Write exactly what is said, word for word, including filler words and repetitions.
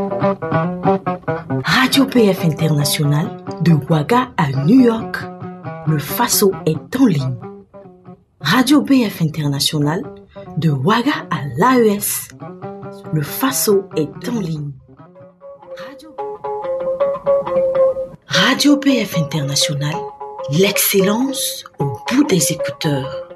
Radio P F International, de Ouaga à New York, le Faso est en ligne. Radio P F International, de Ouaga à l'A E S, le Faso est en ligne. Radio, Radio P F International, l'excellence au bout des écouteurs.